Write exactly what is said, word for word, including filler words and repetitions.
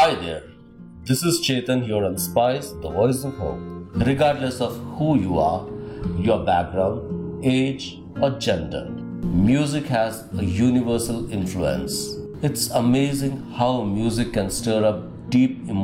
Hi there, this is Chetan here on Spice, the voice of hope. Regardless of who you are, your background, age, or gender, music has a universal influence. It's amazing how music can stir up deep emotions